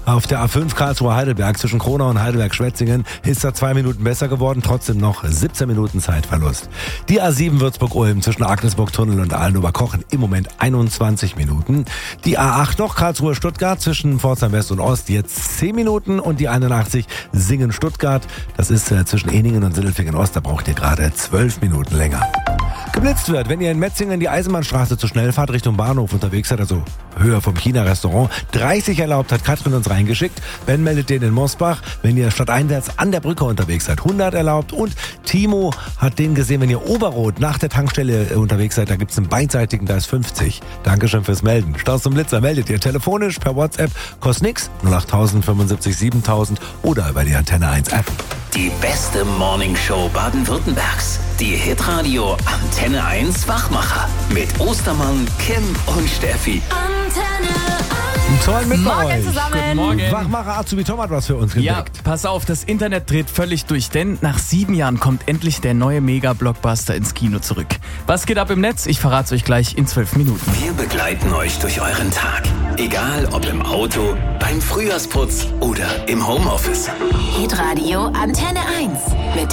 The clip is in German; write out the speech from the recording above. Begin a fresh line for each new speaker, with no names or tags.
Auf der A5 Karlsruhe-Heidelberg zwischen Kronau und Heidelberg-Schwetzingen ist er 2 Minuten besser geworden, trotzdem noch 17 Minuten Zeitverlust. Die A7 Würzburg-Ulm zwischen Agnesburg-Tunnel und Allenhober-Kochen im Moment 21 Minuten. Die A8 noch Karlsruhe-Stuttgart zwischen Pforzheim West und Ost jetzt 10 Minuten und die 81 Singen-Stuttgart, das ist zwischen Ehningen und Sindelfingen Ost, da braucht ihr gerade 12 Minuten länger. Geblitzt wird, wenn ihr in Metzingen die Eisenbahnstraße zu schnell fahrt Richtung Bahnhof unterwegs seid, also höher vom China-Restaurant. 30 erlaubt, hat Katrin uns reingeschickt. Ben meldet den in Mosbach, wenn ihr stadteinwärts an der Brücke unterwegs seid. 100 erlaubt und Timo hat den gesehen, wenn ihr Oberrot nach der Tankstelle unterwegs seid, da gibt's einen beidseitigen, da ist 50. Dankeschön fürs Melden. Staus zum Blitzer meldet ihr telefonisch per WhatsApp, kostet nix, 08000 75 7000 oder über die Antenne 1 App.
Die beste Morningshow Baden-Württembergs. Die Hitradio Antenne 1 Wachmacher. Mit Ostermann, Kim und Steffi.
Antenne 1.
Tollen Mittwoch
Morgen
euch.
zusammen.
Guten Morgen.
Wachmacher Azubi Tom hat was für uns
Ja,
entdeckt.
pass auf, das Internet dreht völlig durch, denn nach 7 Jahren kommt endlich der neue Mega-Blockbuster ins Kino zurück. Was geht ab im Netz? Ich verrate es euch gleich in 12 Minuten.
Wir begleiten euch durch euren Tag. Egal ob im Auto, beim Frühjahrsputz oder im Homeoffice.
Hitradio Antenne 1. Mit